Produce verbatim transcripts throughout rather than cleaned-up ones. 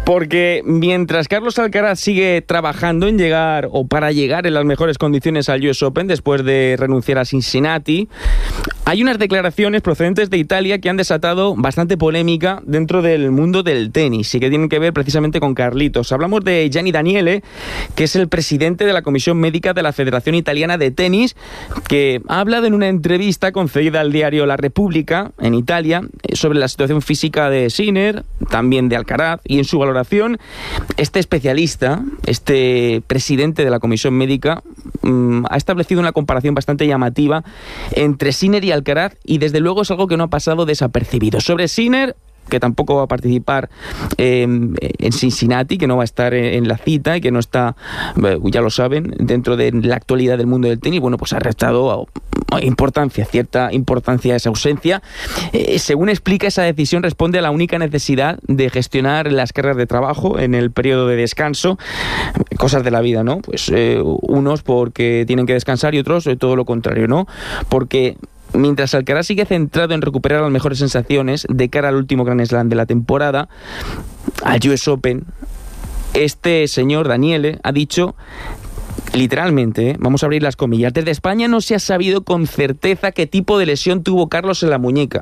Porque mientras Carlos Alcaraz sigue trabajando en llegar o para llegar en las mejores condiciones al U S Open después de renunciar a Cincinnati, hay unas declaraciones procedentes de Italia que han desatado bastante polémica dentro del mundo del tenis y que tienen que ver precisamente con Carlitos. Hablamos de Gianni Daniele, que es el presidente de la Comisión Médica de la Federación Italiana de Tenis, que ha hablado en una entrevista concedida al diario La Repubblica en Italia sobre la situación física de Sinner, también de Alcaraz, y en su valoración este especialista, este presidente de la Comisión Médica, mmm, ha establecido una comparación bastante llamativa entre Sinner y Alcaraz, y desde luego es algo que no ha pasado desapercibido. Sobre Sinner, que tampoco va a participar eh, en Cincinnati, que no va a estar en la cita y que no está, ya lo saben, dentro de la actualidad del mundo del tenis, bueno, pues ha restado importancia, cierta importancia a esa ausencia. Eh, según explica, esa decisión responde a la única necesidad de gestionar las cargas de trabajo en el periodo de descanso, cosas de la vida, ¿no? Pues eh, unos porque tienen que descansar y otros eh, todo lo contrario, ¿no? Porque mientras Alcaraz sigue centrado en recuperar las mejores sensaciones de cara al último Grand Slam de la temporada, al U S Open, este señor Daniele ha dicho literalmente, ¿eh? Vamos a abrir las comillas: desde España no se ha sabido con certeza qué tipo de lesión tuvo Carlos en la muñeca.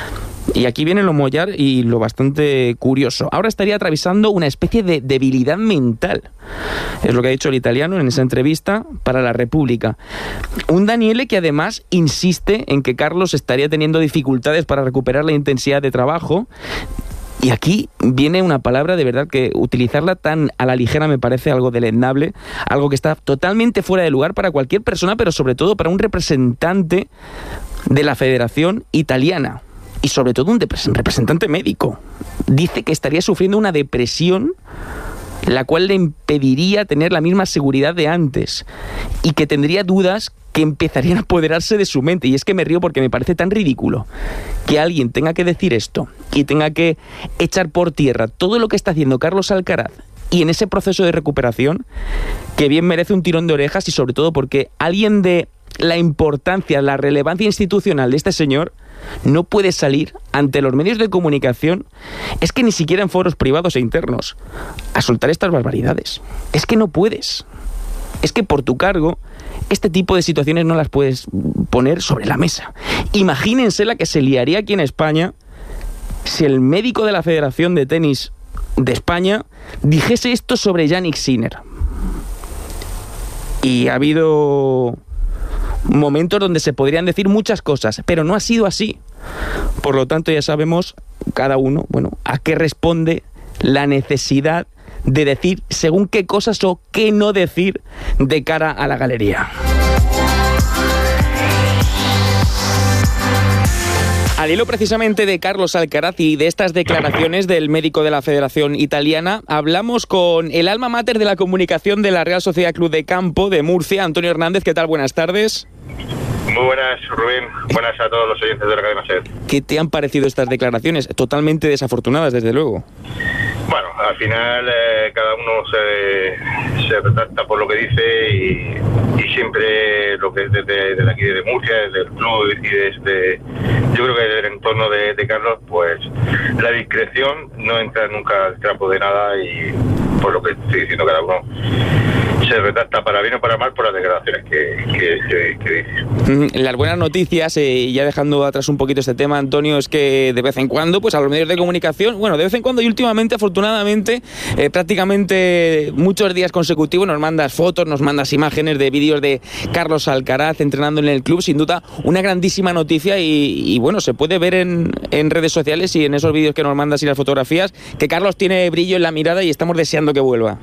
Y aquí viene lo mollar y lo bastante curioso. Ahora estaría atravesando una especie de debilidad mental. Es lo que ha dicho el italiano en esa entrevista para La República. Un Daniele que además insiste en que Carlos estaría teniendo dificultades para recuperar la intensidad de trabajo. Y aquí viene una palabra de verdad que utilizarla tan a la ligera me parece algo deleznable, algo que está totalmente fuera de lugar para cualquier persona, pero sobre todo para un representante de la Federación Italiana. Y sobre todo un representante médico. Dice que estaría sufriendo una depresión, la cual le impediría tener la misma seguridad de antes, y que tendría dudas que empezarían a apoderarse de su mente. Y es que me río porque me parece tan ridículo que alguien tenga que decir esto y tenga que echar por tierra todo lo que está haciendo Carlos Alcaraz y en ese proceso de recuperación, que bien merece un tirón de orejas, y sobre todo porque alguien de la importancia, la relevancia institucional de este señor no puede salir ante los medios de comunicación, es que ni siquiera en foros privados e internos, a soltar estas barbaridades. Es que no puedes. Es que por tu cargo este tipo de situaciones no las puedes poner sobre la mesa. Imagínense la que se liaría aquí en España si el médico de la Federación de Tenis de España dijese esto sobre Jannik Sinner. Y ha habido momentos donde se podrían decir muchas cosas, pero no ha sido así. Por lo tanto, ya sabemos cada uno, bueno, a qué responde la necesidad de decir según qué cosas o qué no decir de cara a la galería. Al hilo precisamente de Carlos Alcaraz y de estas declaraciones del médico de la Federación Italiana, hablamos con el alma mater de la comunicación de la Real Sociedad Club de Campo de Murcia, Antonio Hernández. ¿Qué tal? Buenas tardes. Muy buenas, Rubén. Buenas a todos los oyentes de la cadena SER. ¿Qué te han parecido estas declaraciones? Totalmente desafortunadas, desde luego. Bueno, al final eh, cada uno se, se retracta por lo que dice y, y siempre lo que es desde, desde aquí, desde Murcia, desde el club y desde, yo creo que desde el entorno de, de Carlos, pues la discreción no entra nunca al trapo de nada, y por lo que estoy diciendo, cada uno se retracta para bien o para mal por las declaraciones que, que, que, que dice. Las buenas noticias, eh, ya dejando atrás un poquito este tema, Antonio, es que de vez en cuando, pues a los medios de comunicación, bueno, de vez en cuando y últimamente, afortunadamente, eh, prácticamente muchos días consecutivos nos mandas fotos, nos mandas imágenes de vídeos de Carlos Alcaraz entrenando en el club. Sin duda, una grandísima noticia y, y bueno, se puede ver en, en redes sociales y en esos vídeos que nos mandas y las fotografías que Carlos tiene brillo en la mirada y estamos deseando que vuelva.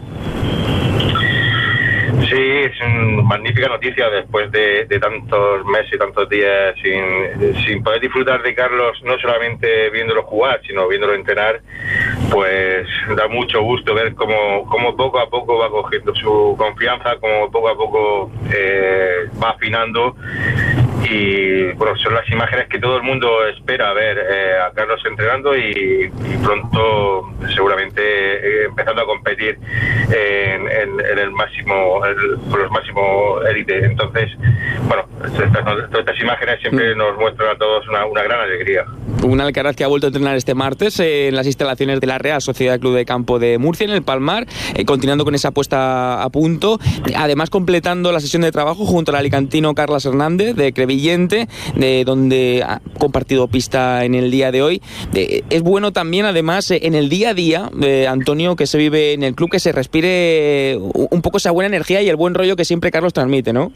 Sí, es una magnífica noticia después de, de tantos meses y tantos días sin, sin poder disfrutar de Carlos, no solamente viéndolo jugar, sino viéndolo entrenar. Pues da mucho gusto ver cómo, cómo poco a poco va cogiendo su confianza, cómo poco a poco eh, va afinando. Y bueno, son las imágenes que todo el mundo espera ver eh, a Carlos entrenando y, y pronto seguramente eh, empezando a competir en, en, en el máximo, el, con los máximos élite. Entonces, bueno, estas, estas imágenes siempre nos muestran a todos una, una gran alegría. Un Alcaraz que ha vuelto a entrenar este martes en las instalaciones de la Real Sociedad Club de Campo de Murcia, en el Palmar, eh, continuando con esa puesta a punto, además completando la sesión de trabajo junto al alicantino Carlos Hernández de Crevillente, de donde ha compartido pista en el día de hoy. Eh, es bueno también, además, eh, en el día a día, eh, Antonio, que se vive en el club, que se respire un poco esa buena energía y el buen rollo que siempre Carlos transmite, ¿no?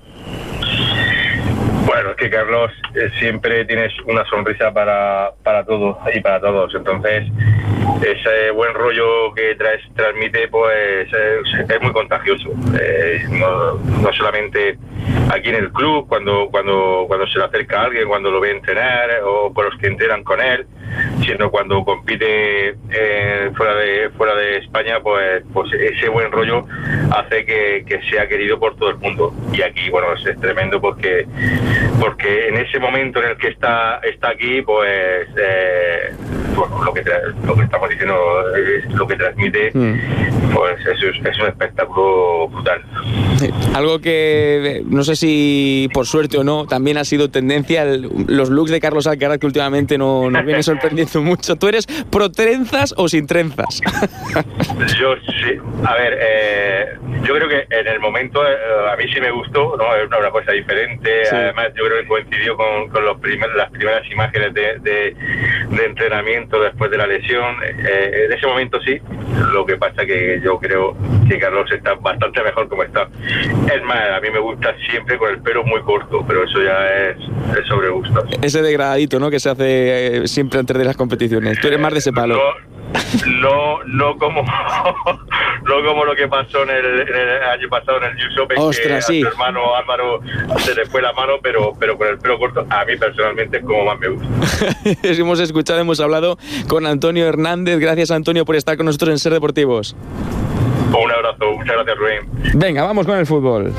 Bueno, es que Carlos eh, siempre tienes una sonrisa para, para todos y para todos, entonces ese buen rollo que traes, transmite pues es, es muy contagioso, eh, no, no solamente aquí en el club, cuando, cuando, cuando se le acerca a alguien, cuando lo ve entrenar o con los que entrenan con él, sino cuando compite eh, fuera de fuera de España, pues pues ese buen rollo hace que, que sea querido por todo el mundo. Y aquí, bueno, es, es tremendo porque porque en ese momento en el que está está aquí, pues eh, bueno, lo que tra- lo que estamos diciendo es lo que transmite, mm. pues eso es, es un espectáculo brutal. Sí. Algo que no sé si por suerte o no también ha sido tendencia, el, los looks de Carlos Alcaraz, que últimamente no nos viene sorprendiendo mucho. ¿Tú eres pro trenzas o sin trenzas? Yo sí. A ver, eh, yo creo que en el momento eh, a mí sí me gustó, ¿no? Es una, una cosa diferente. Sí. Además, yo creo que coincidió con, con los primer, las primeras imágenes de, de, de entrenamiento después de la lesión. Eh, en ese momento sí. Lo que pasa que yo creo que Carlos está bastante mejor como está. Es más, a mí me gusta siempre con el pelo muy corto, pero eso ya es, es sobre gusto. Ese degradadito, ¿no?, que se hace eh, siempre antes de las competiciones. Tú eres más de ese palo. No, no, no como no como lo que pasó en el, en el año pasado en el U S Open, que sí. a su hermano Álvaro se le fue la mano, pero, pero con el pelo corto a mí personalmente es como más me gusta. Hemos escuchado, hemos hablado con Antonio Hernández. Gracias, Antonio, por estar con nosotros en Ser Deportivos. Un abrazo, muchas gracias, Rubén. Venga, vamos con el fútbol.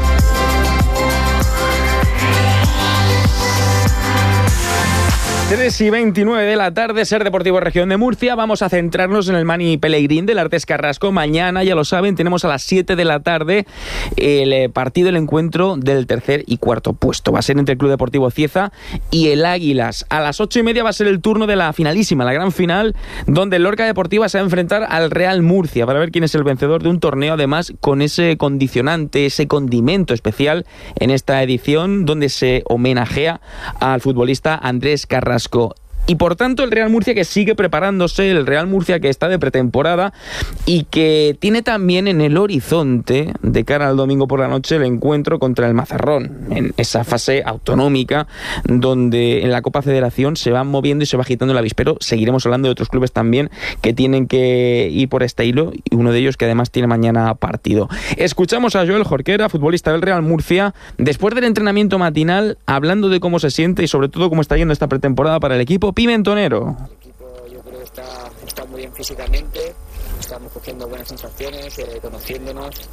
tres y veintinueve de la tarde, Ser Deportivo Región de Murcia. Vamos a centrarnos en el Mani Pellegrín del Artés Carrasco. Mañana, ya lo saben, tenemos a las siete de la tarde el partido, el encuentro del tercer y cuarto puesto. Va a ser entre el Club Deportivo Cieza y el Águilas. A las ocho y media va a ser el turno de la finalísima, la gran final, donde el Lorca Deportiva se va a enfrentar al Real Murcia para ver quién es el vencedor de un torneo, además con ese condicionante, ese condimento especial en esta edición, donde se homenajea al futbolista Andrés Carrasco. Y por tanto el Real Murcia que sigue preparándose, el Real Murcia que está de pretemporada y que tiene también en el horizonte, de cara al domingo por la noche, el encuentro contra el Mazarrón, en esa fase autonómica donde en la Copa Federación se van moviendo y se va agitando el avispero. Seguiremos hablando de otros clubes también que tienen que ir por este hilo, y uno de ellos que además tiene mañana partido. Escuchamos a Joel Jorquera, futbolista del Real Murcia, después del entrenamiento matinal, hablando de cómo se siente y sobre todo cómo está yendo esta pretemporada para el equipo pimentonero. El equipo, yo creo que está, está muy bien físicamente, estamos cogiendo buenas sensaciones, eh, conociéndonos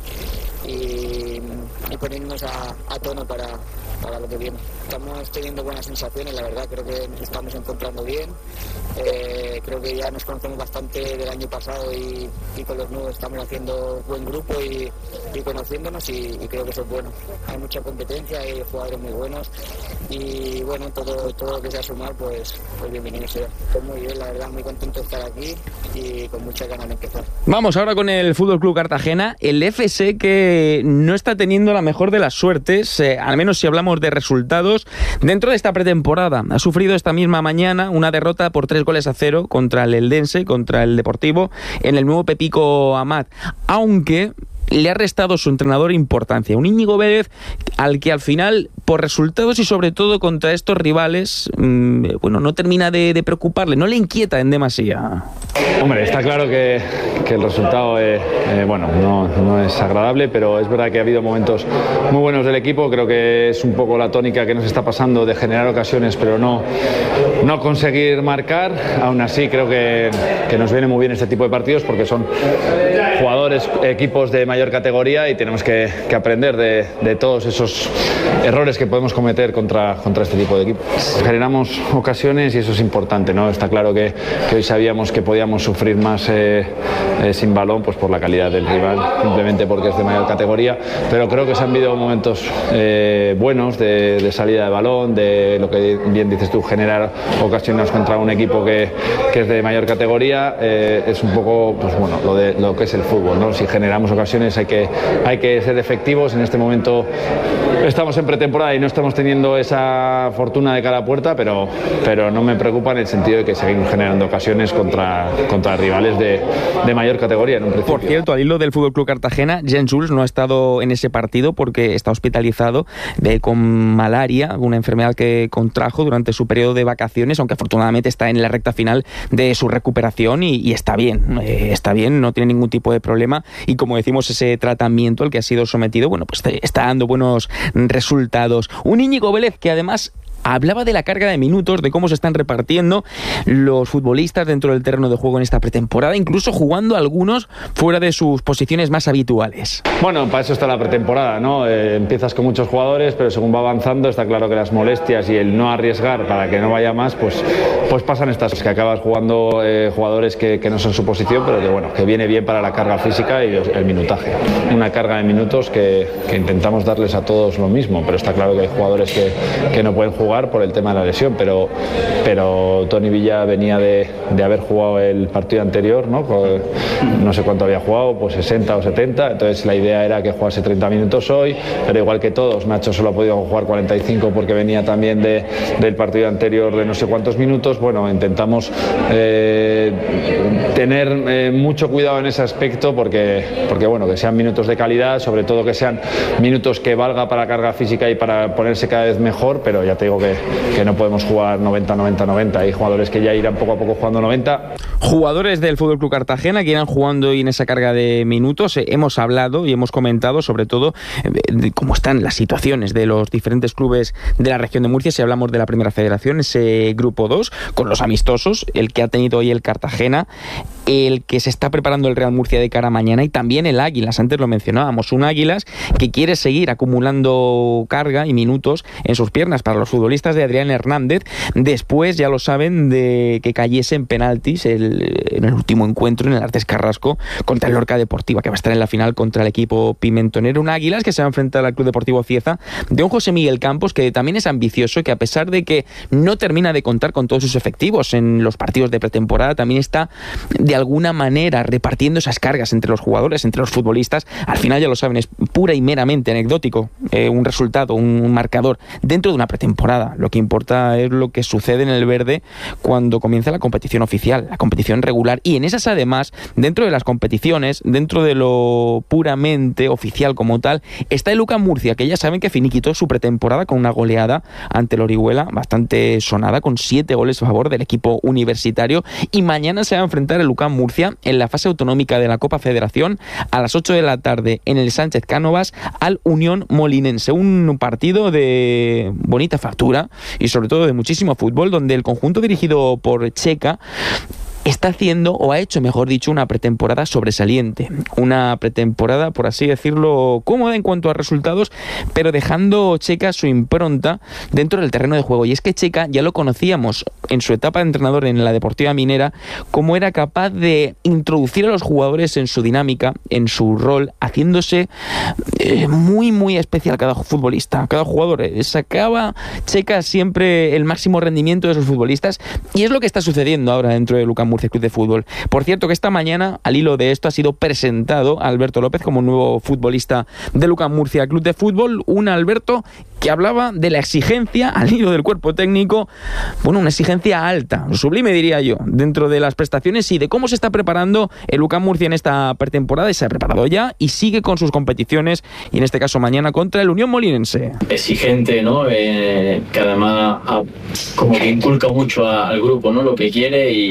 y, y poniéndonos a, a tono para, para lo que viene. Estamos teniendo buenas sensaciones, la verdad, creo que nos estamos encontrando bien. Eh, creo que ya nos conocemos bastante del año pasado y, y con los nuevos estamos haciendo buen grupo y, y conociéndonos y, y creo que eso es bueno. Hay mucha competencia, hay jugadores muy buenos y bueno, todo, todo lo que sea sumar, pues, pues bienvenido sea. Pues muy bien, la verdad, muy contento de estar aquí y con muchas ganas de empezar. Vamos ahora con el Fútbol Club Cartagena, el F S que no está teniendo la mejor de las suertes, eh, al menos si hablamos de resultados, dentro de esta pretemporada. Ha sufrido esta misma mañana una derrota por tres goles a cero contra el Eldense, contra el Deportivo, en el nuevo Pepico Amat, aunque le ha restado su entrenador importancia, un Íñigo Vélez al que al final, por resultados y sobre todo contra estos rivales, mmm, bueno, no termina de, de preocuparle, no le inquieta en demasía. Hombre, está claro que, que el resultado eh, eh, bueno, no, no es agradable, pero es verdad que ha habido momentos muy buenos del equipo. Creo que es un poco la tónica que nos está pasando de generar ocasiones, pero no, no conseguir marcar. Aún así, creo que, que nos viene muy bien este tipo de partidos porque son jugadores, equipos de mayor mayor categoría y tenemos que, que aprender de, de todos esos errores que podemos cometer contra, contra este tipo de equipos. Generamos ocasiones y eso es importante, ¿no? Está claro que, que hoy sabíamos que podíamos sufrir más eh, eh, sin balón, pues por la calidad del rival, simplemente porque es de mayor categoría, pero creo que se han habido momentos eh, buenos de, de salida de balón, de lo que bien dices tú, generar ocasiones contra un equipo que, que es de mayor categoría. Eh, es un poco, pues bueno, lo de lo que es el fútbol, ¿no? Si generamos ocasiones hay que, hay que ser efectivos. En este momento estamos en pretemporada y no estamos teniendo esa fortuna de cara a puerta, pero, pero no me preocupa en el sentido de que seguimos generando ocasiones contra, contra rivales de, de mayor categoría en un principio. Por cierto, al hilo del Fútbol Club Cartagena, Jens Jules no ha estado en ese partido porque está hospitalizado de, con malaria, una enfermedad que contrajo durante su periodo de vacaciones, aunque afortunadamente está en la recta final de su recuperación y, y está bien, eh, está bien, no tiene ningún tipo de problema y como decimos, ese tratamiento al que ha sido sometido, bueno, pues está dando buenos resultados. Un Íñigo Vélez que además hablaba de la carga de minutos, de cómo se están repartiendo los futbolistas dentro del terreno de juego en esta pretemporada, incluso jugando algunos fuera de sus posiciones más habituales. Bueno, para eso está la pretemporada, ¿no? Eh, empiezas con muchos jugadores, pero según va avanzando está claro que las molestias y el no arriesgar para que no vaya más, pues, pues pasan estas cosas, que acabas jugando eh, jugadores que, que no son su posición, pero que bueno, que viene bien para la carga física y el minutaje. Una carga de minutos que, que intentamos darles a todos lo mismo, pero está claro que hay jugadores que, que no pueden jugar por el tema de la lesión, pero, pero Toni Villa venía de, de haber jugado el partido anterior, ¿no? No sé cuánto había jugado, pues sesenta o setenta, entonces la idea era que jugase treinta minutos hoy, pero igual que todos, Nacho solo ha podido jugar cuarenta y cinco porque venía también de, del partido anterior de no sé cuántos minutos. Bueno, intentamos eh, tener eh, mucho cuidado en ese aspecto porque, porque bueno, que sean minutos de calidad, sobre todo que sean minutos que valga para carga física y para ponerse cada vez mejor, pero ya te digo que, que no podemos jugar noventa, noventa, noventa. Hay jugadores que ya irán poco a poco jugando noventa. Jugadores del Fútbol Club Cartagena que irán jugando hoy en esa carga de minutos. Eh, hemos hablado y hemos comentado sobre todo eh, de cómo están las situaciones de los diferentes clubes de la región de Murcia. Si hablamos de la Primera Federación, ese grupo dos, con los amistosos, el que ha tenido hoy el Cartagena, el que se está preparando el Real Murcia de cara a mañana y también el Águilas. Antes lo mencionábamos, un Águilas que quiere seguir acumulando carga y minutos en sus piernas para los futbolistas de Adrián Hernández, después, ya lo saben, de que cayese en penaltis el, en el último encuentro en el Artes Carrasco contra el Lorca Deportiva, que va a estar en la final contra el equipo pimentonero. Un Águilas que se va a enfrentar al Club Deportivo Cieza de un José Miguel Campos que también es ambicioso y que a pesar de que no termina de contar con todos sus efectivos en los partidos de pretemporada, también está de alguna manera repartiendo esas cargas entre los jugadores, entre los futbolistas. Al final, ya lo saben, es pura y meramente anecdótico eh, un resultado, un marcador dentro de una pretemporada. Lo que importa es lo que sucede en el verde cuando comienza la competición oficial, la competición regular. Y en esas, además, dentro de las competiciones, dentro de lo puramente oficial como tal, está el UCAM Murcia, que ya saben que finiquitó su pretemporada con una goleada ante el Orihuela bastante sonada, con siete goles a favor del equipo universitario. Y mañana se va a enfrentar el UCAM Murcia en la fase autonómica de la Copa Federación a las ocho de la tarde en el Sánchez Cánovas al Unión Molinense. Un partido de bonita factura y sobre todo de muchísimo fútbol, donde el conjunto dirigido por Checa está haciendo, o ha hecho, mejor dicho, una pretemporada sobresaliente. Una pretemporada, por así decirlo, cómoda en cuanto a resultados, pero dejando Checa su impronta dentro del terreno de juego. Y es que Checa ya lo conocíamos en su etapa de entrenador en la Deportiva Minera, cómo era capaz de introducir a los jugadores en su dinámica, en su rol, haciéndose eh, muy, muy especial cada futbolista, cada jugador. Sacaba Checa siempre el máximo rendimiento de sus futbolistas y es lo que está sucediendo ahora dentro de Lucas Murcia Club de Fútbol. Por cierto, que esta mañana, al hilo de esto, ha sido presentado Alberto López como nuevo futbolista de Lucas Murcia Club de Fútbol. Un Alberto que hablaba de la exigencia al hilo del cuerpo técnico, bueno, una exigencia alta, sublime diría yo, dentro de las prestaciones y de cómo se está preparando el UCAM Murcia en esta pretemporada. Y se ha preparado ya y sigue con sus competiciones, y en este caso mañana contra el Unión Molinense. Exigente, ¿no? Eh, que además ha, como que inculca mucho a, al grupo, ¿no? Lo que quiere, y, y ha sido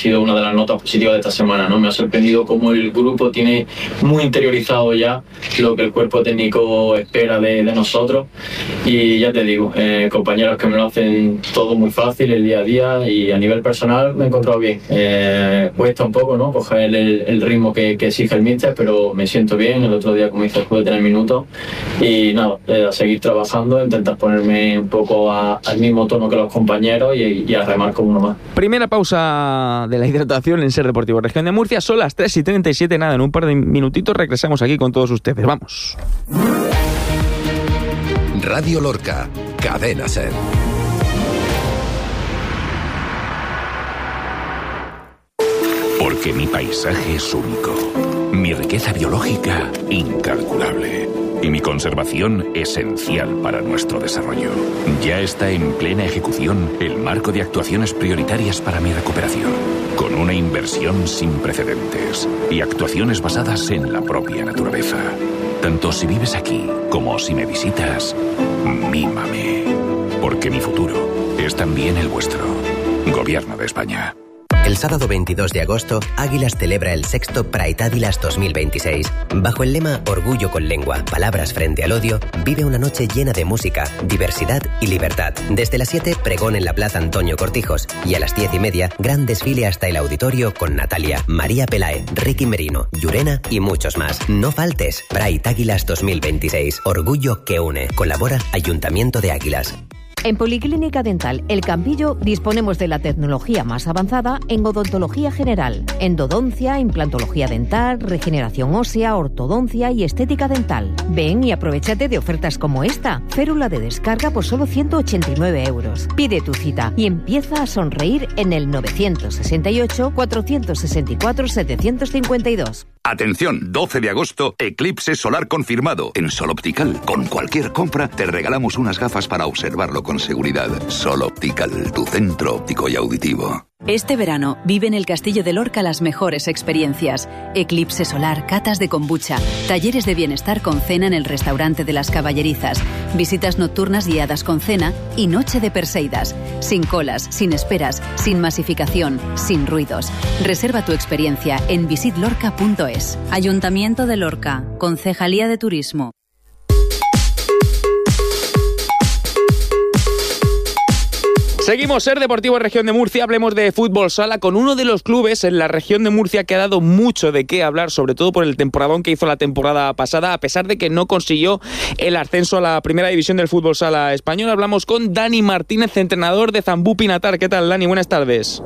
sido una de las notas positivas de esta semana, ¿no? Me ha sorprendido cómo el grupo tiene muy interiorizado ya lo que el cuerpo técnico espera de, de nosotros, y ya te digo, eh, compañeros que me lo hacen todo muy fácil el día a día, y a nivel personal me he encontrado bien. Eh, cuesta un poco, ¿no?, coger el, el ritmo que, que exige el míster, pero me siento bien. El otro día, como dices, pude tener minutos y nada, eh, a seguir trabajando, intentar ponerme un poco a, al mismo tono que los compañeros y, y a remar como uno más. Primera pausa de la hidratación en Ser Deportivo Región de Murcia. Son las tres y treinta y siete, nada, en un par de minutitos regresamos aquí con todos ustedes. Vamos. Radio Lorca, Cadena Ser. Porque mi paisaje es único, mi riqueza biológica incalculable y mi conservación esencial para nuestro desarrollo. Ya está en plena ejecución el marco de actuaciones prioritarias para mi recuperación, con una inversión sin precedentes y actuaciones basadas en la propia naturaleza. Tanto si vives aquí como si me visitas, mímame, porque mi futuro es también el vuestro. Gobierno de España. El sábado veintidós de agosto, Águilas celebra el sexto Pride Águilas dos mil veintiséis. Bajo el lema Orgullo con lengua, palabras frente al odio, vive una noche llena de música, diversidad y libertad. Desde las siete, pregón en la Plaza Antonio Cortijos, y a las diez y media, gran desfile hasta el auditorio con Natalia, María Pelae, Ricky Merino, Llurena y muchos más. No faltes. Pride Águilas dos mil veintiséis. Orgullo que une. Colabora Ayuntamiento de Águilas. En Policlínica Dental El Campillo disponemos de la tecnología más avanzada en odontología general, endodoncia, implantología dental, regeneración ósea, ortodoncia y estética dental. Ven y aprovechate de ofertas como esta. Férula de descarga por solo ciento ochenta y nueve euros. Pide tu cita y empieza a sonreír en el novecientos sesenta y ocho, cuatrocientos sesenta y cuatro, setecientos cincuenta y dos. Atención, doce de agosto, eclipse solar confirmado en Sol Optical. Con cualquier compra te regalamos unas gafas para observarlo con seguridad. Sol Optical, tu centro óptico y auditivo. Este verano vive en el Castillo de Lorca las mejores experiencias. Eclipse solar, catas de kombucha, talleres de bienestar con cena en el restaurante de las Caballerizas, visitas nocturnas guiadas con cena y noche de Perseidas. Sin colas, sin esperas, sin masificación, sin ruidos. Reserva tu experiencia en visit lorca punto es. Ayuntamiento de Lorca, Concejalía de Turismo. Seguimos, Ser Deportivo Región de Murcia. Hablemos de fútbol sala con uno de los clubes en la región de Murcia que ha dado mucho de qué hablar, sobre todo por el temporadón que hizo la temporada pasada, a pesar de que no consiguió el ascenso a la primera división del fútbol sala español. Hablamos con Dani Martínez, entrenador de Zambú Pinatar. ¿Qué tal, Dani? Buenas tardes.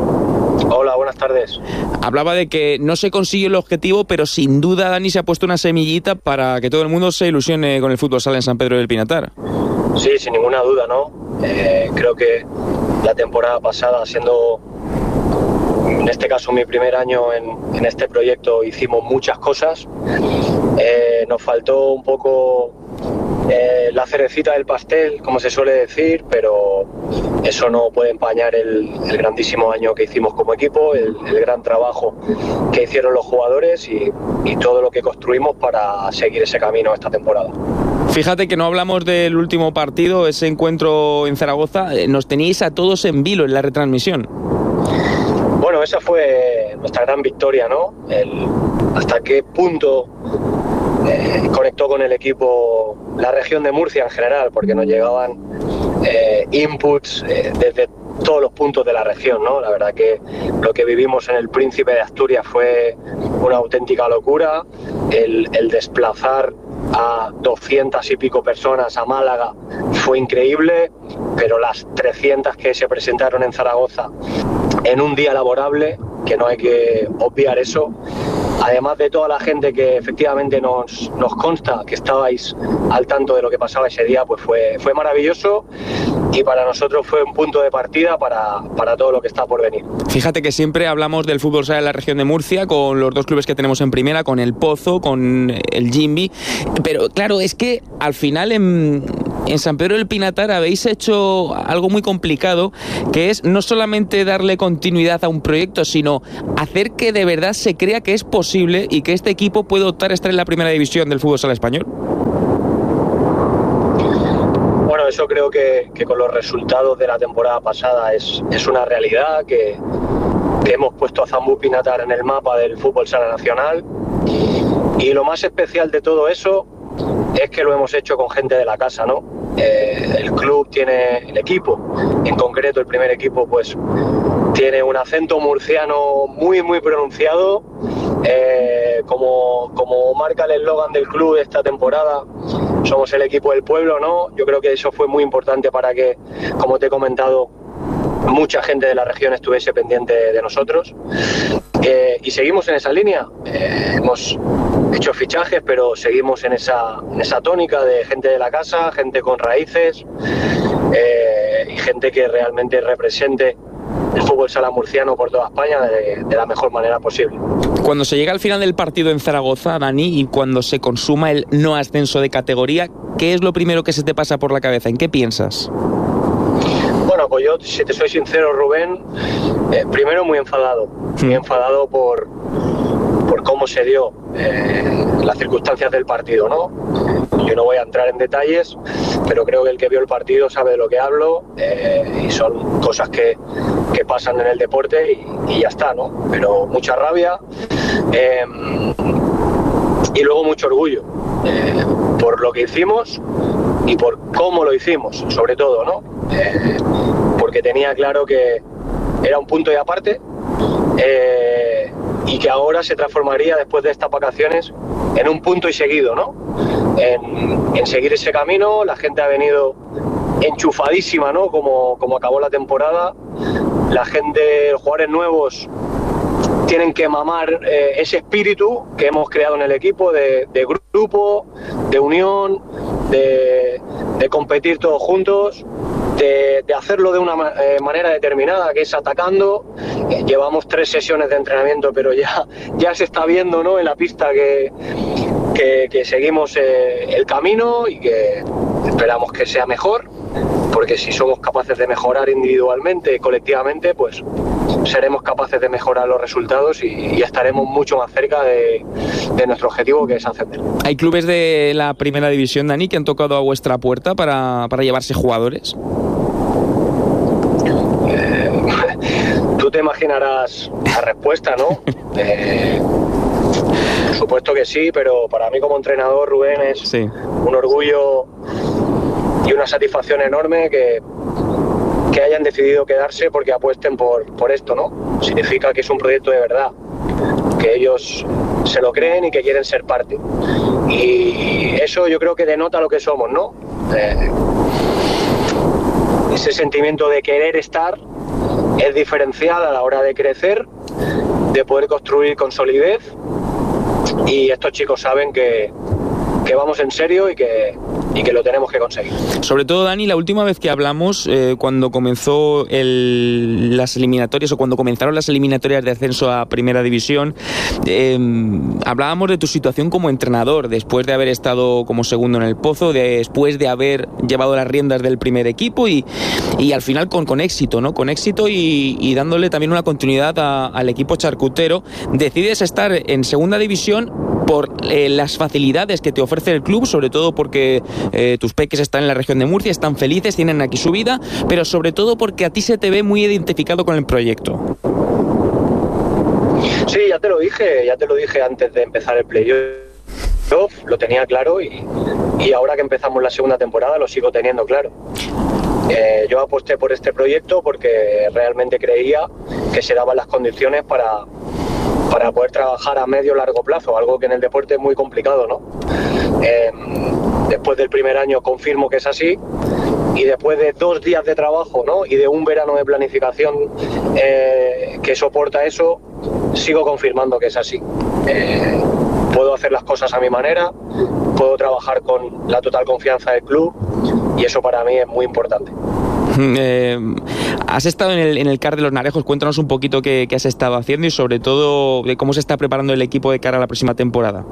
Hola, buenas tardes. Hablaba de que no se consiguió el objetivo, pero sin duda, Dani, se ha puesto una semillita para que todo el mundo se ilusione con el fútbol sala en San Pedro del Pinatar. Sí, sin ninguna duda, ¿no? Eh, creo que la temporada pasada, siendo en este caso mi primer año en, en este proyecto, hicimos muchas cosas. Eh, nos faltó un poco eh, la cerecita del pastel, como se suele decir, pero eso no puede empañar el, el grandísimo año que hicimos como equipo, el, el gran trabajo que hicieron los jugadores y, y todo lo que construimos para seguir ese camino esta temporada. Fíjate que no hablamos del último partido, ese encuentro en Zaragoza. Nos teníais a todos en vilo en la retransmisión. Bueno, esa fue nuestra gran victoria, ¿no? El, hasta qué punto eh, conectó con el equipo la región de Murcia en general, porque nos llegaban eh, inputs eh, desde todos los puntos de la región, ¿no? La verdad que lo que vivimos en el Príncipe de Asturias fue una auténtica locura. El, el desplazar a doscientas y pico personas a Málaga fue increíble, pero las trescientas que se presentaron en Zaragoza en un día laborable, que no hay que obviar eso, además de toda la gente que efectivamente nos, nos consta que estabais al tanto de lo que pasaba ese día, pues fue, fue maravilloso y para nosotros fue un punto de partida para, para todo lo que está por venir. Fíjate que siempre hablamos del fútbol sala en la región de Murcia con los dos clubes que tenemos en primera, con el Pozo, con el Jimby, pero claro, es que al final en, en San Pedro del Pinatar habéis hecho algo muy complicado, que es no solamente darle continuidad a un proyecto, sino hacer que de verdad se crea que es posible y que este equipo puede optar a estar en la primera división del fútbol sala español. Bueno, eso creo que, que con los resultados de la temporada pasada es, es una realidad, que, que hemos puesto a Zambú Pinatar en el mapa del fútbol sala nacional. Y lo más especial de todo eso es que lo hemos hecho con gente de la casa, ¿no? Eh, el club tiene, el equipo, en concreto el primer equipo, pues tiene un acento murciano muy, muy pronunciado. Eh, como, como marca el eslogan del club de esta temporada, somos el equipo del pueblo, ¿no? Yo creo que eso fue muy importante para que, como te he comentado, mucha gente de la región estuviese pendiente de nosotros. Eh, y seguimos en esa línea. Eh, hemos hecho fichajes, pero seguimos en esa, en esa tónica de gente de la casa, gente con raíces, eh, y gente que realmente represente el fútbol sala murciano por toda España de, de la mejor manera posible. Cuando se llega al final del partido en Zaragoza, Dani, y cuando se consuma el no ascenso de categoría, ¿qué es lo primero que se te pasa por la cabeza? ¿En qué piensas? Bueno, pues yo, si te soy sincero, Rubén, eh, primero muy enfadado, muy enfadado por, por cómo se dio eh, las circunstancias del partido, ¿no? Yo no voy a entrar en detalles, pero creo que el que vio el partido sabe de lo que hablo, eh, y son cosas que, que pasan en el deporte y, y ya está, ¿no? Pero mucha rabia eh, y luego mucho orgullo eh, por lo que hicimos y por cómo lo hicimos, sobre todo, ¿no? Eh, porque tenía claro que era un punto y aparte, eh, y que ahora se transformaría después de estas vacaciones en un punto y seguido, ¿no? En, en seguir ese camino. La gente ha venido enchufadísima, ¿no? Como, como acabó la temporada. La gente, los jugadores nuevos tienen que mamar eh, ese espíritu que hemos creado en el equipo de, de grupo, de unión, de, de competir todos juntos, de, de hacerlo de una eh, manera determinada, que es atacando. Eh, llevamos tres sesiones de entrenamiento, pero ya, ya se está viendo, ¿no?, en la pista que, que, que seguimos eh, el camino y que esperamos que sea mejor, porque si somos capaces de mejorar individualmente y colectivamente, pues seremos capaces de mejorar los resultados y, y estaremos mucho más cerca de, de nuestro objetivo, que es ascender. ¿Hay clubes de la primera división, Dani, que han tocado a vuestra puerta para, para llevarse jugadores? Eh, tú te imaginarás la respuesta, ¿no? Eh, por supuesto que sí, pero para mí como entrenador, Rubén, es sí. un orgullo y una satisfacción enorme que, que hayan decidido quedarse porque apuesten por, por esto, ¿no? Significa que es un proyecto de verdad, que ellos se lo creen y que quieren ser parte. Y eso yo creo que denota lo que somos, ¿no? Eh, ese sentimiento de querer estar es diferencial a la hora de crecer, de poder construir con solidez, y estos chicos saben que, que vamos en serio y que, y que lo tenemos que conseguir. Sobre todo, Dani, la última vez que hablamos, eh, cuando comenzó el, las eliminatorias o cuando comenzaron las eliminatorias de ascenso a Primera División, eh, hablábamos de tu situación como entrenador, después de haber estado como segundo en el Pozo, después de haber llevado las riendas del primer equipo y, y al final con, con éxito, ¿no? Con éxito y, y dándole también una continuidad a, al equipo charcutero. Decides estar en Segunda División por eh, las facilidades que te ofrece el club, sobre todo porque eh, tus peques están en la región de Murcia, están felices, tienen aquí su vida, pero sobre todo porque a ti se te ve muy identificado con el proyecto. Sí, ya te lo dije, ya te lo dije antes de empezar el playoff, lo tenía claro y, y ahora que empezamos la segunda temporada lo sigo teniendo claro. Eh, yo aposté por este proyecto porque realmente creía que se daban las condiciones para... para poder trabajar a medio o largo plazo, algo que en el deporte es muy complicado, ¿no? Eh, después del primer año confirmo que es así, y después de dos días de trabajo, ¿no?, y de un verano de planificación eh, que soporta eso, sigo confirmando que es así. Eh, puedo hacer las cosas a mi manera, puedo trabajar con la total confianza del club, y eso para mí es muy importante. Eh, has estado en el, en el C A R de los Narejos, cuéntanos un poquito qué, qué has estado haciendo y sobre todo de cómo se está preparando el equipo de cara a la próxima temporada.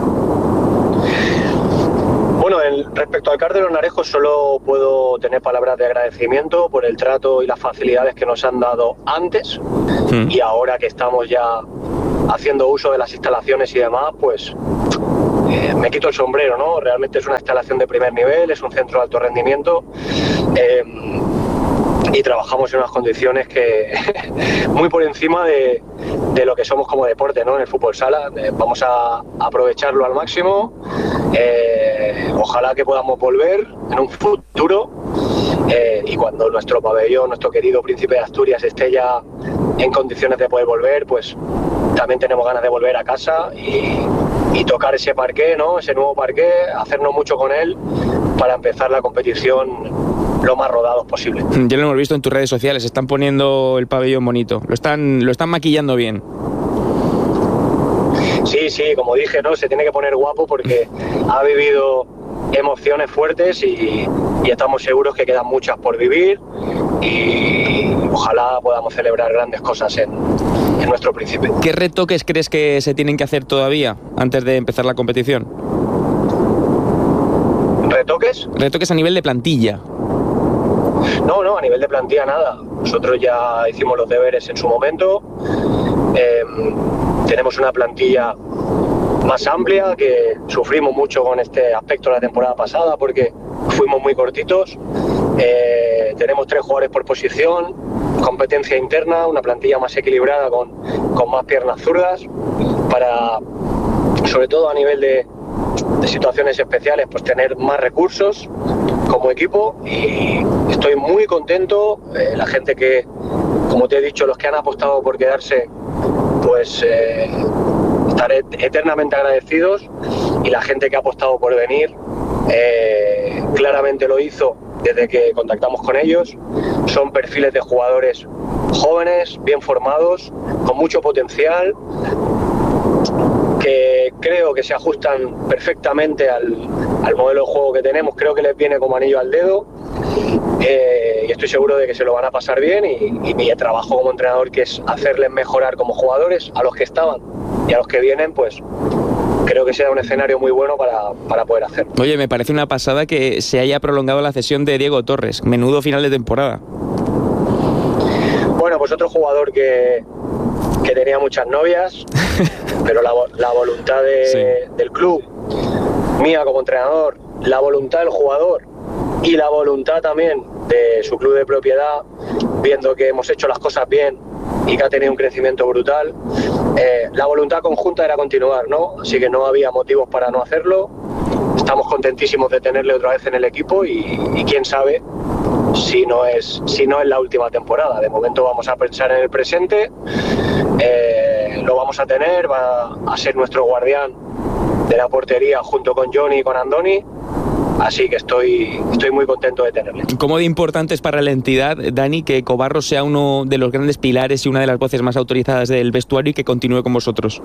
Bueno, el, respecto al C A R de los Narejos solo puedo tener palabras de agradecimiento por el trato y las facilidades que nos han dado antes, mm. y ahora que estamos ya haciendo uso de las instalaciones y demás, pues eh, me quito el sombrero, ¿no? Realmente es una instalación de primer nivel, es un centro de alto rendimiento, eh, y trabajamos en unas condiciones que muy por encima de, de lo que somos como deporte, ¿no? En el fútbol sala. Eh, vamos a aprovecharlo al máximo. Eh, ojalá que podamos volver en un futuro eh, y cuando nuestro pabellón, nuestro querido Príncipe de Asturias esté ya en condiciones de poder volver, pues también tenemos ganas de volver a casa y, y tocar ese parqué, ¿no? Ese nuevo parqué, hacernos mucho con él para empezar la competición lo más rodados posible. Ya lo hemos visto en tus redes sociales, están poniendo el pabellón bonito, lo están, lo están maquillando bien. Sí, sí, como dije, ¿no? Se tiene que poner guapo porque ha vivido emociones fuertes y, y estamos seguros que quedan muchas por vivir y ojalá podamos celebrar grandes cosas en, en nuestro Príncipe. ¿Qué retoques crees que se tienen que hacer todavía antes de empezar la competición? ¿Retoques? Retoques a nivel de plantilla. No, no, a nivel de plantilla nada. Nosotros ya hicimos los deberes en su momento. Eh, tenemos una plantilla más amplia, que sufrimos mucho con este aspecto la temporada pasada porque fuimos muy cortitos. Eh, tenemos tres jugadores por posición, competencia interna, una plantilla más equilibrada con, con más piernas zurdas para, sobre todo a nivel de, de situaciones especiales, pues tener más recursos como equipo y estoy muy contento. Eh, la gente que, como te he dicho, los que han apostado por quedarse, pues eh, estaré eternamente agradecidos y la gente que ha apostado por venir eh, claramente lo hizo desde que contactamos con ellos. Son perfiles de jugadores jóvenes, bien formados, con mucho potencial, que creo que se ajustan perfectamente al, al modelo de juego que tenemos. Creo que les viene como anillo al dedo eh, y estoy seguro de que se lo van a pasar bien y, y mi trabajo como entrenador, que es hacerles mejorar como jugadores a los que estaban y a los que vienen, pues creo que será un escenario muy bueno para, para poder hacerlo. Oye, me parece una pasada que se haya prolongado la cesión de Diego Torres. Menudo final de temporada. Bueno, pues otro jugador que, que tenía muchas novias, pero la, la voluntad de, sí. del club, mía como entrenador, la voluntad del jugador y la voluntad también de su club de propiedad, viendo que hemos hecho las cosas bien y que ha tenido un crecimiento brutal, eh, la voluntad conjunta era continuar, ¿no? Así que no había motivos para no hacerlo. Estamos contentísimos de tenerle otra vez en el equipo y, y quién sabe si no es si no es la última temporada. De momento vamos a pensar en el presente, eh, lo vamos a tener, va a ser nuestro guardián de la portería junto con Johnny y con Andoni. Así que estoy, estoy muy contento de tenerle. ¿Cómo de importante es para la entidad, Dani, que Cobarro sea uno de los grandes pilares y una de las voces más autorizadas del vestuario y que continúe con vosotros?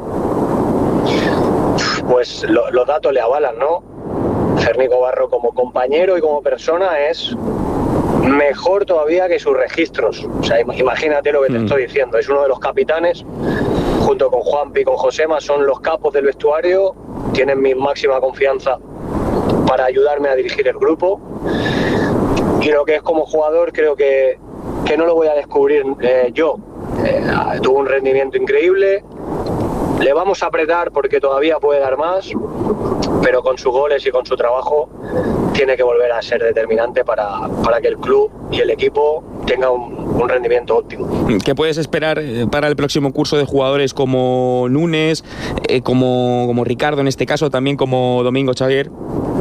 Pues lo, los datos le avalan, ¿no? Ferni Cobarro como compañero y como persona es mejor todavía que sus registros. O sea, imagínate lo que te mm. estoy diciendo. Es uno de los capitanes, junto con Juanpi y con Josema, son los capos del vestuario, tienen mi máxima confianza para ayudarme a dirigir el grupo, y lo que es como jugador creo que, que no lo voy a descubrir eh, yo. Eh, tuvo un rendimiento increíble, le vamos a apretar porque todavía puede dar más, pero con sus goles y con su trabajo tiene que volver a ser determinante para, para que el club y el equipo tenga un, un rendimiento óptimo. ¿Qué puedes esperar para el próximo curso de jugadores como Núñez, eh, como, como Ricardo en este caso, también como Domingo Xavier?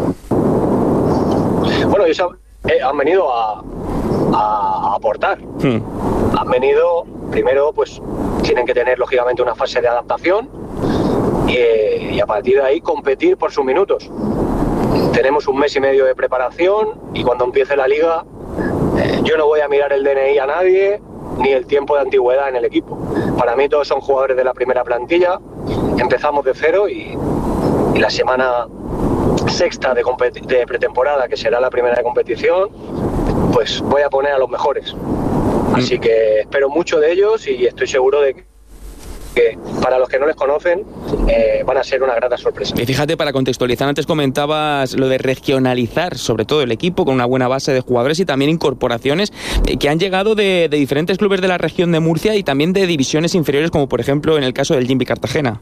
Bueno, ellos han, eh, han venido a, a, a aportar. Hmm. Han venido, primero, pues tienen que tener lógicamente una fase de adaptación y, y a partir de ahí competir por sus minutos. Tenemos un mes y medio de preparación y cuando empiece la liga eh, yo no voy a mirar el D N I a nadie ni el tiempo de antigüedad en el equipo. Para mí todos son jugadores de la primera plantilla, empezamos de cero y, y la semana sexta de, de pretemporada, que será la primera de competición, pues voy a poner a los mejores. Así que espero mucho de ellos y estoy seguro de que para los que no les conocen eh, van a ser una grata sorpresa. Y fíjate, para contextualizar, antes comentabas lo de regionalizar sobre todo el equipo con una buena base de jugadores y también incorporaciones eh, que han llegado de, de diferentes clubes de la región de Murcia y también de divisiones inferiores, como por ejemplo en el caso del Jimby Cartagena.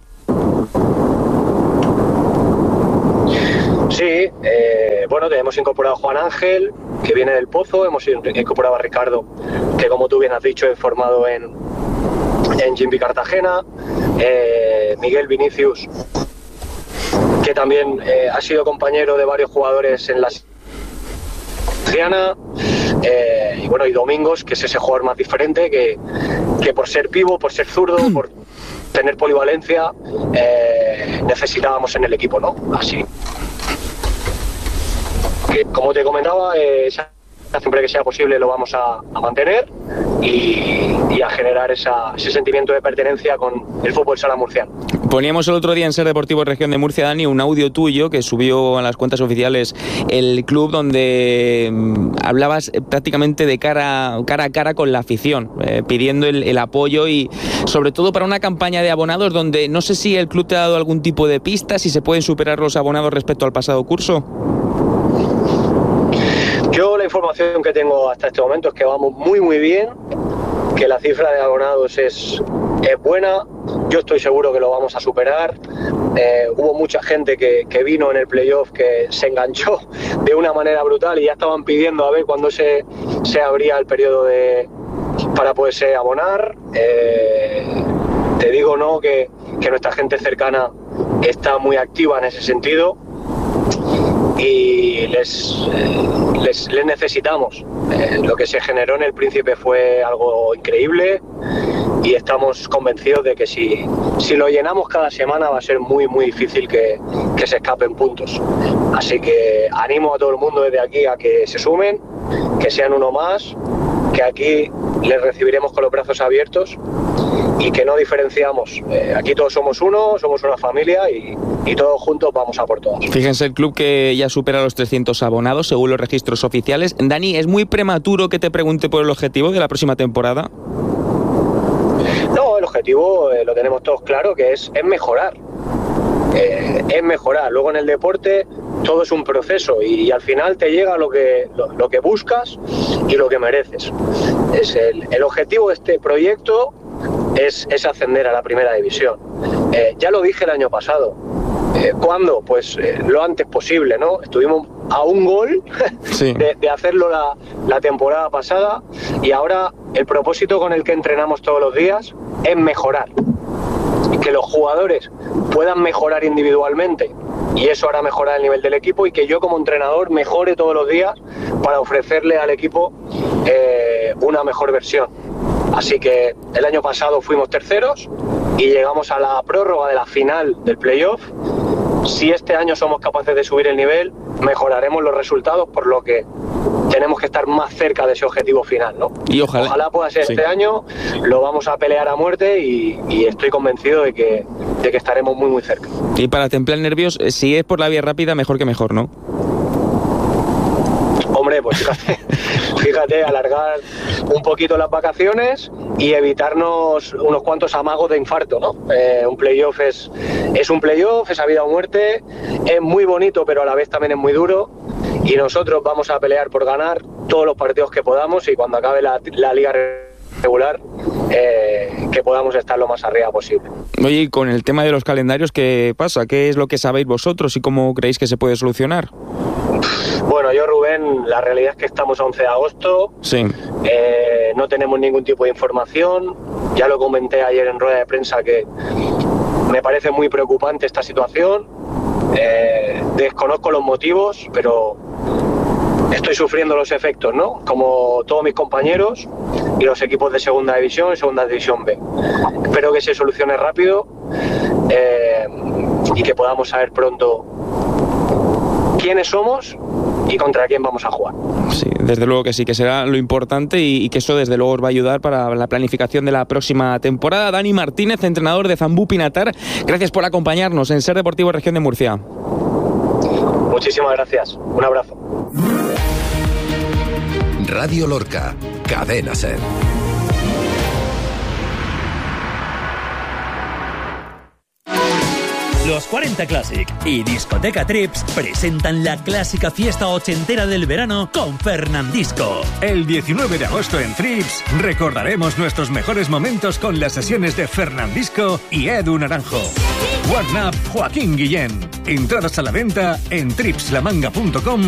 Sí, eh, bueno, tenemos incorporado a Juan Ángel, que viene del Pozo. Hemos incorporado a Ricardo, que como tú bien has dicho, es formado en, en Gimbi Cartagena. Eh, Miguel Vinicius, que también eh, ha sido compañero de varios jugadores en la Triana, eh, y bueno, y Domingos, que es ese jugador más diferente, que, que por ser pivo, por ser zurdo, por tener polivalencia, eh, necesitábamos en el equipo, ¿no? Así que, como te comentaba, eh, siempre que sea posible lo vamos a, a mantener y, y a generar esa, ese sentimiento de pertenencia con el fútbol sala murciano. Poníamos el otro día en Ser Deportivo Región de Murcia, Dani, un audio tuyo que subió a las cuentas oficiales el club, donde mmm, hablabas prácticamente de cara, cara a cara con la afición, eh, pidiendo el, el apoyo y sobre todo para una campaña de abonados donde no sé si el club te ha dado algún tipo de pista, si se pueden superar los abonados respecto al pasado curso. Yo la información que tengo hasta este momento es que vamos muy muy bien, que la cifra de abonados es, es buena. Yo estoy seguro que lo vamos a superar. Eh, hubo mucha gente que, que vino en el playoff, que se enganchó de una manera brutal y ya estaban pidiendo a ver cuándo se, se abría el periodo de, para poderse abonar. Eh, te digo no que, que nuestra gente cercana está muy activa en ese sentido y les, eh, les, les necesitamos. Eh, lo que se generó en el Príncipe fue algo increíble y estamos convencidos de que si, si lo llenamos cada semana va a ser muy muy difícil que, que se escapen puntos. Así que animo a todo el mundo desde aquí a que se sumen, que sean uno más, que aquí les recibiremos con los brazos abiertos y que no diferenciamos. Eh, aquí todos somos uno, somos una familia y, y todos juntos vamos a por todas. Fíjense, el club que ya supera los trescientos abonados según los registros oficiales. Dani, ¿es muy prematuro que te pregunte por el objetivo de la próxima temporada? No, el objetivo eh, lo tenemos todos claro, que es, es mejorar. Eh, es mejorar. Luego en el deporte todo es un proceso y, y al final te llega lo que, lo, lo que buscas y lo que mereces. Es el, el objetivo de este proyecto es, es ascender a la primera división. Eh, ya lo dije el año pasado. Eh, ¿Cuándo? Pues eh, lo antes posible, ¿no? Estuvimos a un gol sí. de, de hacerlo la, la temporada pasada y ahora el propósito con el que entrenamos todos los días es mejorar. Y que los jugadores puedan mejorar individualmente y eso hará mejorar el nivel del equipo y que yo como entrenador mejore todos los días para ofrecerle al equipo eh, una mejor versión. Así que el año pasado fuimos terceros y llegamos a la prórroga de la final del playoff. Si este año somos capaces de subir el nivel, mejoraremos los resultados, por lo que tenemos que estar más cerca de ese objetivo final, ¿no? Y ojalá, ojalá pueda ser sí. Este año, lo vamos a pelear a muerte y, y estoy convencido de que, de que estaremos muy muy cerca. Y para templar nervios, si es por la vía rápida, mejor que mejor, ¿no? Hombre, pues fíjate, fíjate, alargar un poquito las vacaciones y evitarnos unos cuantos amagos de infarto, ¿no? Eh, un playoff es, es un playoff, es a vida o muerte, es muy bonito, pero a la vez también es muy duro. Y nosotros vamos a pelear por ganar todos los partidos que podamos y cuando acabe la, la liga regular, eh, que podamos estar lo más arriba posible. Oye, y con el tema de los calendarios, ¿qué pasa? ¿Qué es lo que sabéis vosotros y cómo creéis que se puede solucionar? Bueno, yo, Rubén, la realidad es que estamos a once de agosto, sí. eh, no tenemos ningún tipo de información, ya lo comenté ayer en rueda de prensa que me parece muy preocupante esta situación, eh, desconozco los motivos, pero estoy sufriendo los efectos, ¿no? Como todos mis compañeros y los equipos de segunda división y segunda división B. Espero que se solucione rápido eh, y que podamos saber pronto quiénes somos y contra quién vamos a jugar. Sí, desde luego que sí, que será lo importante y, y que eso desde luego os va a ayudar para la planificación de la próxima temporada. Dani Martínez, entrenador de Zambú Pinatar, gracias por acompañarnos en Ser Deportivo Región de Murcia. Muchísimas gracias, un abrazo. Radio Lorca, Cadena Ser. Los cuarenta Classic y Discoteca Trips presentan la clásica fiesta ochentera del verano con Fernandisco. El diecinueve de agosto en Trips recordaremos nuestros mejores momentos con las sesiones de Fernandisco y Edu Naranjo. One Up Joaquín Guillén. Entradas a la venta en trips la manga punto com